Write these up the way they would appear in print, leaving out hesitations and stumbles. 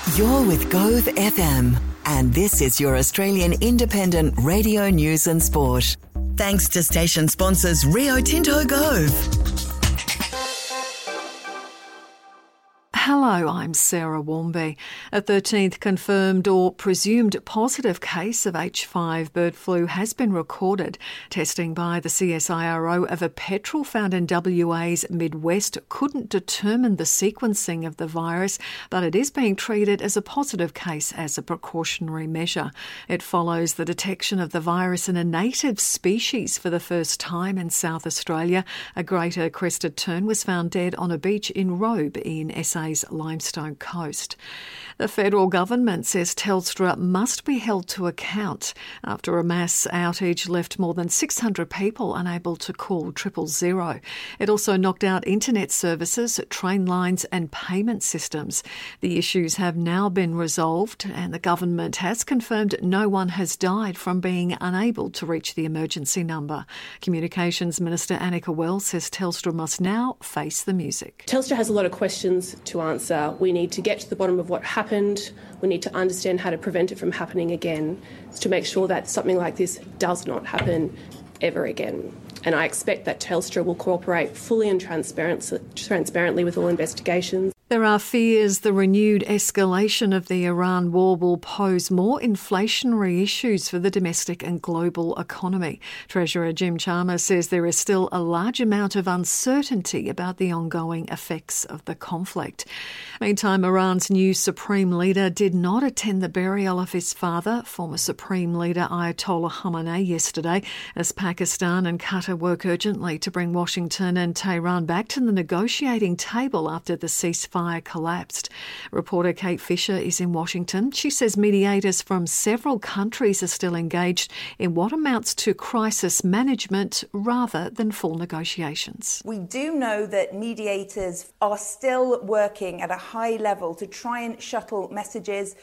You're with Gove FM, and this is your Australian independent radio news and sport. Thanks to station sponsors Rio Tinto Gove. Hello, I'm Sarah Warmby. A 13th confirmed or presumed positive case of H5 bird flu has been recorded. Testing by the CSIRO of a petrel found in WA's Midwest couldn't determine the sequencing of the virus, but it is being treated as a positive case as a precautionary measure. It follows the detection of the virus in a native species for the first time in South Australia. A greater crested tern was found dead on a beach in Robe in SA's Limestone Coast. The federal government says Telstra must be held to account after a mass outage left more than 600 people unable to call 000. It also knocked out internet services, train lines and payment systems. The issues have now been resolved and the government has confirmed no one has died from being unable to reach the emergency number. Communications Minister Annika Wells says Telstra must now face the music. Telstra has a lot of questions to answer. We need to get to the bottom of what happened. We need to understand how to prevent it from happening again, to make sure that something like this does not happen ever again. And I expect that Telstra will cooperate fully and transparently with all investigations. There are fears the renewed escalation of the Iran war will pose more inflationary issues for the domestic and global economy. Treasurer Jim Chalmers says there is still a large amount of uncertainty about the ongoing effects of the conflict. Meantime, Iran's new Supreme Leader did not attend the burial of his father, former Supreme Leader Ayatollah Khamenei, yesterday, as Pakistan and Qatar work urgently to bring Washington and Tehran back to the negotiating table after the ceasefire collapsed. Reporter Kate Fisher is in Washington. She says mediators from several countries are still engaged in what amounts to crisis management rather than full negotiations. We do know that mediators are still working at a high level to try and shuttle messages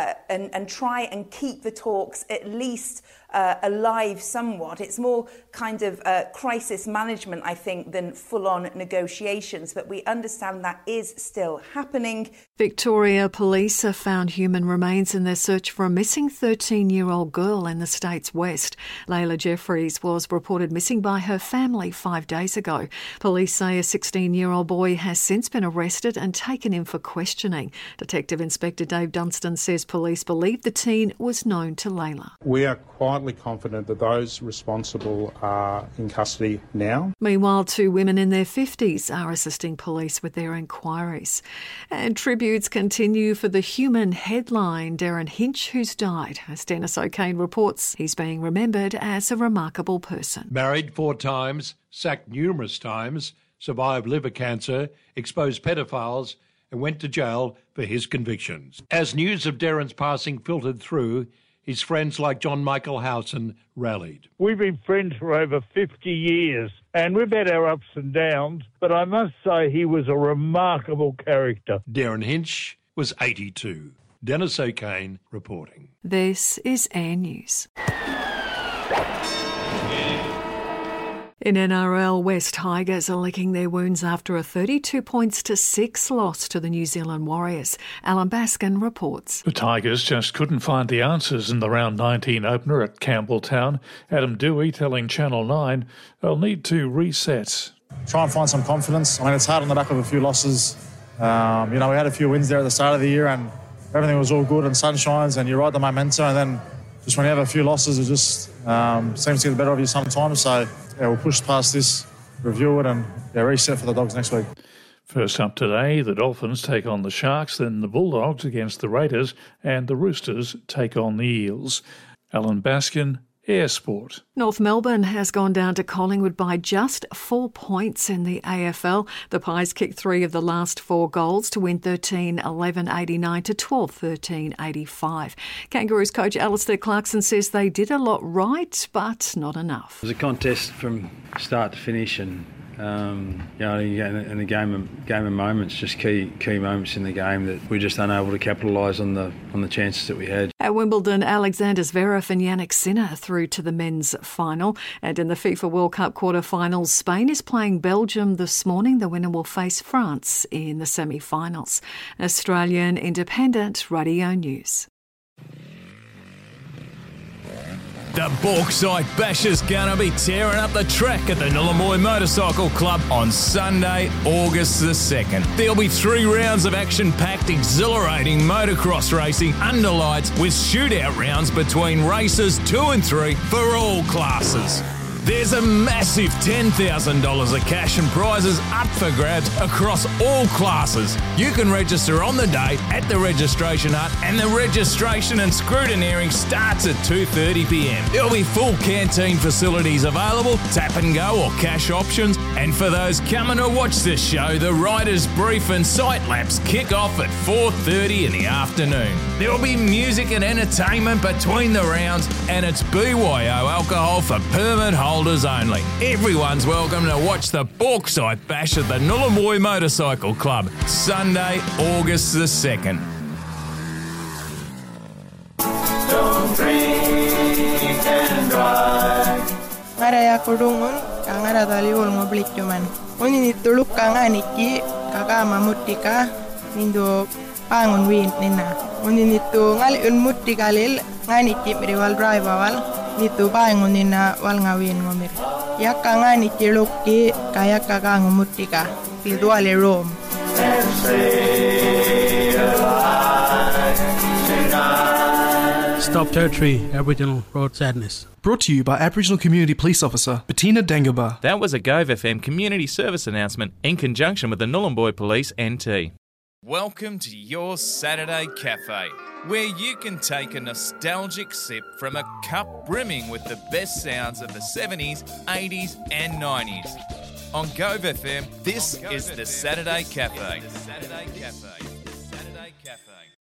and try and keep the talks at least alive somewhat. It's more kind of crisis management, I think, than full-on negotiations, but we understand that is still happening. Victoria Police have found human remains in their search for a missing 13-year-old girl in the state's west. Layla Jeffries was reported missing by her family 5 days ago. Police say a 16-year-old boy has since been arrested and taken in for questioning. Detective Inspector Dave Dunstan says police believe the teen was known to Layla. We are quietly confident that those responsible are in custody now. Meanwhile, 2 women in their 50s are assisting police with their inquiries. And tributes continue for the human headline Darren Hinch, who's died. As Dennis O'Kane reports, he's being remembered as a remarkable person. Married 4 times, sacked numerous times, survived liver cancer, exposed pedophiles and went to jail for his convictions. As news of Darren's passing filtered through, his friends like John Michael Howson rallied. We've been friends for over 50 years and we've had our ups and downs, but I must say he was a remarkable character. Darren Hinch was 82. Dennis O'Kane reporting. This is Air News. In NRL, West Tigers are licking their wounds after a 32-6 loss to the New Zealand Warriors. Alan Baskin reports. The Tigers just couldn't find the answers in the round 19 opener at Campbelltown. Adam Dewey telling Channel 9 they'll need to reset. Try and find some confidence. I mean, it's hard on the back of a few losses. We had a few wins there at the start of the year and everything was all good and sunshines and you ride the momentum, and then just when you have a few losses, it just seems to get the better of you sometimes. So, we'll push past this, review it and reset for the Dogs next week. First up today, the Dolphins take on the Sharks, then the Bulldogs against the Raiders, and the Roosters take on the Eels. Alan Baskin, Air Sport. North Melbourne has gone down to Collingwood by just 4 points in the AFL. The Pies kicked 3 of the last 4 goals to win 13-11-89 to 12-13-85. Kangaroos coach Alistair Clarkson says they did a lot right, but not enough. It was a contest from start to finish and In the game of moments, just key moments in the game that we're just unable to capitalise on the chances that we had. At Wimbledon, Alexander Zverev and Jannik Sinner through to the men's final. And in the FIFA World Cup quarter-finals, Spain is playing Belgium this morning. The winner will face France in the semi-finals. Australian Independent Radio News. The Bauxite Basher's gonna be tearing up the track at the Nullamoy Motorcycle Club on Sunday, August the 2nd. There'll be 3 rounds of action-packed, exhilarating motocross racing under lights with shootout rounds between races 2 and 3 for all classes. There's a massive $10,000 of cash and prizes up for grabs across all classes. You can register on the day at the registration hut, and the registration and scrutineering starts at 2:30 p.m. There'll be full canteen facilities available, tap and go or cash options, and for those coming to watch this show, the riders brief and sight laps kick off at 4:30 in the afternoon. There'll be music and entertainment between the rounds, and it's BYO alcohol for permit holders only. Everyone's welcome to watch the Bauxite Bash at the Nullamoy Motorcycle Club, Sunday, August the 2nd. Don't drink and drive. Ngara kudungun, kangara taliul ngoblitjuman. Unin ituluk kanganiki, kakama mutika, nindo pangun win nina. Unin itu ngali unmutikalil, nganiki meriwal drive awal. Nitu pangun nina wal ngawin ngomir. Yakka nganiki lukki, kayakka kangumutika, liduale Rome. Stop Territory, Aboriginal Road Sadness. Brought to you by Aboriginal Community Police Officer Bettina Dangaba. That was a Gove FM community service announcement in conjunction with the Nhulunbuy Police NT. Welcome to your Saturday Cafe, where you can take a nostalgic sip from a cup brimming with the best sounds of the 70s, 80s and 90s. On Gove FM, this is the Saturday Cafe.